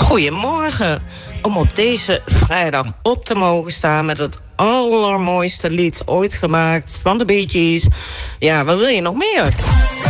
Goedemorgen. Om op deze vrijdag op te mogen staan met het allermooiste lied ooit gemaakt van de Bee Gees. Ja, wat wil je nog meer?